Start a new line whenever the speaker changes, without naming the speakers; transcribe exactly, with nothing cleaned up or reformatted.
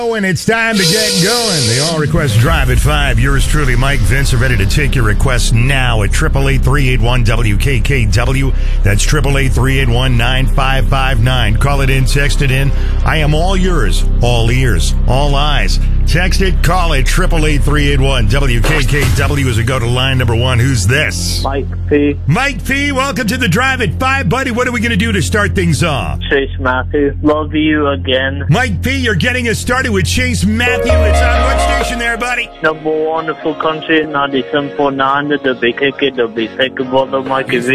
Oh, and it's time to get going. The All Request Drive at five. Yours truly, Mike Vince, are ready to take your requests now at eight eight eight, three eight one, W K K W. That's eight eight eight, three eight one, nine five five nine. Call it in, text it in. I am all yours, all ears, all eyes. Text it, call it, eight eight eight, three eight one, W K K W as we go to line number one. Who's this?
Mike P.
Mike P., welcome to the Drive at five. Buddy, what are we going to do to start things off?
Chase Matthew. Love you again.
Mike P., you're getting us started with Chase Matthew. It's on what station there, buddy?
Number one, wonderful country, ninety-seven point nine, the B K K W. Thank you, brother Mike V.